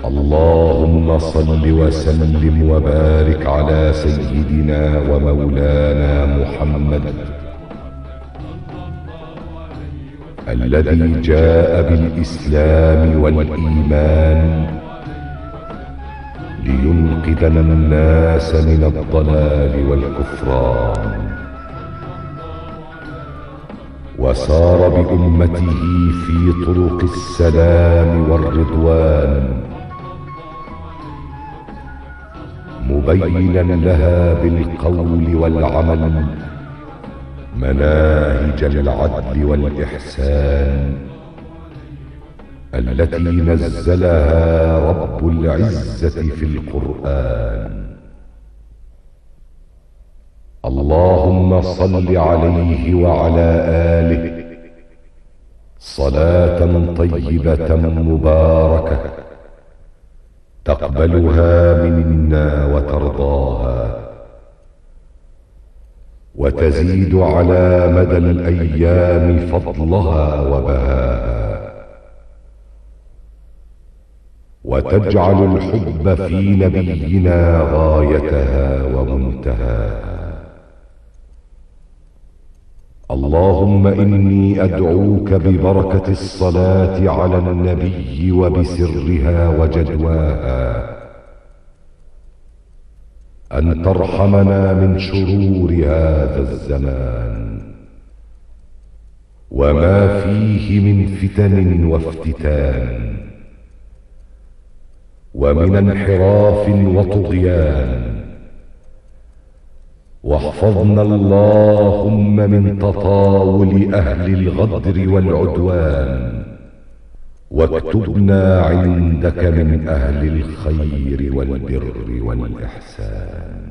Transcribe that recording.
اللهم صل وسلم وبارك على سيدنا ومولانا محمد الذي جاء بالإسلام والإيمان لينقذ الناس من الضلال والكفران، وسار بأمته في طرق السلام والرضوان، مبينا لها بالقول والعمل مناهج العدل والإحسان التي نزلها رب العزة في القرآن. اللهم صل عليه وعلى آله صلاة طيبة مباركة تقبلها منا وترضاها، وتزيد على مدى الأيام فضلها وبهاها، وتجعل الحب في نبينا غايتها ومنتهاها. اللهم إني أدعوك ببركة الصلاة على النبي وبسرها وجدواها أن ترحمنا من شرور هذا الزمان وما فيه من فتن وافتتان ومن انحراف وطغيان، واحفظنا اللهم من تطاول أهل الغدر والعدوان، واكتبنا عندك من أهل الخير والبر والإحسان.